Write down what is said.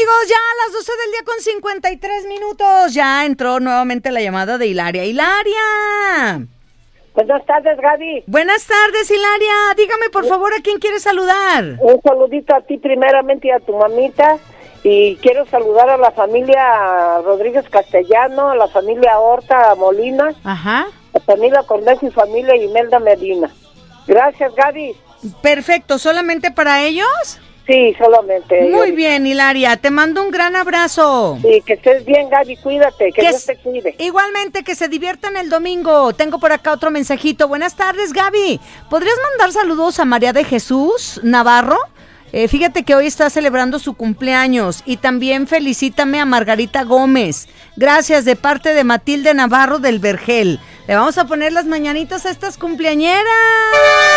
amigos, ya a las 12 del día con 53 minutos. Ya entró nuevamente la llamada de Hilaria. ¡Hilaria! Buenas tardes, Gaby. Buenas tardes, Hilaria. Dígame, por favor, ¿a quién quiere saludar? Un saludito a ti primeramente y a tu mamita. Y quiero saludar a la familia Rodríguez Castellano, a la familia Horta Molina, Ajá. a familia Cornejo y familia Imelda Medina. Gracias, Gaby. Perfecto, ¿solamente para ellos? Sí, solamente. Muy bien, Hilaria, te mando un gran abrazo. Sí, que estés bien, Gaby, cuídate, que Dios te cuide. Igualmente, que se diviertan el domingo. Tengo por acá otro mensajito. Buenas tardes, Gaby. ¿Podrías mandar saludos a María de Jesús Navarro? Fíjate que hoy está celebrando su cumpleaños y también felicítame a Margarita Gómez. Gracias, de parte de Matilde Navarro del Vergel. Le vamos a poner las mañanitas a estas cumpleañeras.